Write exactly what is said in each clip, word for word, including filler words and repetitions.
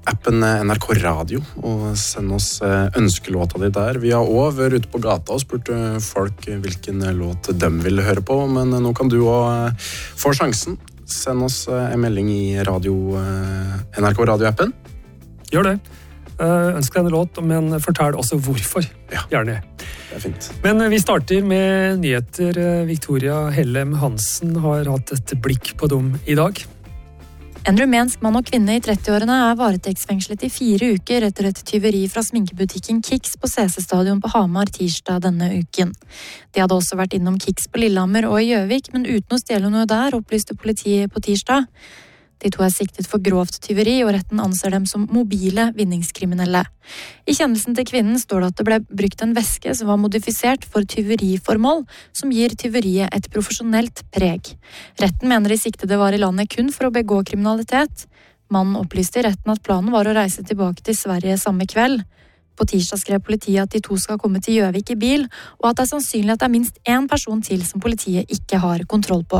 appen N R K Radio og send oss ønskelåta di der. Vi har også vært ute på gata og spurt folk hvilken låt de vil høre på, men nå kan du også få sjansen. Send oss en melding i radio, N R K Radio-appen. Gjør det. Ønsk deg en låt, men fortell også hvorfor. Ja, gjerne. Det er fint. Men vi starter med nyheter. Victoria Hellem Hansen har hatt et blikk på dem i dag. En rumensk mann og kvinne i trettiårene er varetektsfengslet i fire uker etter et tyveri fra sminkebutikken Kicks på C C Stadion på Hamar tirsdag denne uken. De hadde også vært innom Kicks på Lillehammer og i Gjøvik, men uten å stjele noe der, opplyste politiet på tirsdag. De to er siktet for grovt tyveri, og retten anser dem som mobile vinningskriminelle. I kjennelsen til kvinnen står det at det ble brukt en væske som var modifisert for tyveriformål, som gir tyveriet et profesjonelt preg. Retten mener de siktede var i landet kun for å begå kriminalitet. Mannen opplyste i retten at planen var å reise tilbake til Sverige samme kveld. På tirsdag skrev politiet at de to skal komme til Gjøvik i bil, og at det er sannsynlig at det er minst én person til som politiet ikke har kontroll på.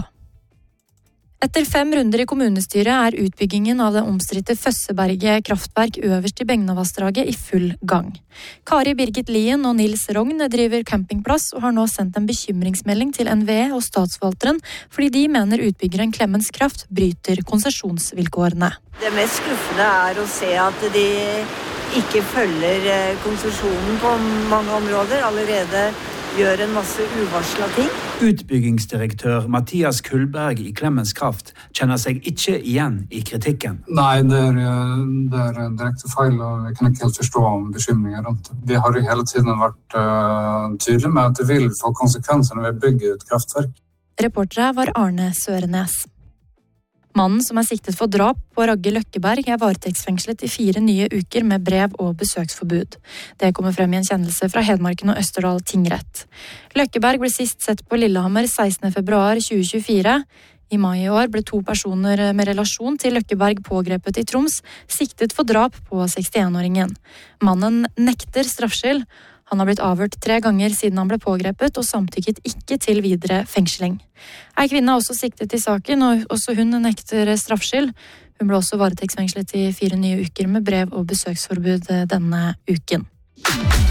Etter fem runder i kommunestyret er utbyggingen av det omstridte Føsseberget kraftverk øverst i Begnavassdraget i full gang. Kari Birgit Lien og Nils Rogn driver campingplass og har nå sendt en bekymringsmelding til N V E og statsforvalteren fordi de mener utbyggeren Clemens Kraft bryter konsesjonsvilkårene. Det mest skuffende er å se at de ikke følger konsesjonen på mange områder, allerede gjør en masse uvarsla ting. Utbyggingsdirektør Mathias Kullberg i Clemens Kraft kjenner seg ikke igjen i kritikken. Nei, det er, det er direkte feil, og jeg kan ikke helt forstå om bekymringer rundt det. Vi har jo hele tiden vært uh, tydelige med at det vil få konsekvenser når vi bygger et kraftverk. Reportere var Arne Sørenes. Mannen som er siktet for drap på Ragge Løkkeberg er varetektsfengslet i fire nye uker med brev og besøksforbud. Det kommer frem i en kjennelse fra Hedmarken og Østerdal tingrett. Løkkeberg ble sist sett på Lillehammer sekstende februar tjue tjuefire. I mai i år ble to personer med relasjon til Løkkeberg pågrepet i Troms, siktet for drap på sekstienåringen. Mannen nekter straffskyld. Han har blitt avhørt tre ganger siden han ble pågrepet, og samtykket ikke til videre fengsling. Ei kvinne er også siktet i saken, og også hun nekter straffskyld. Hun ble også varetektsfengslet i fire nye uker med brev og besøksforbud denne uken.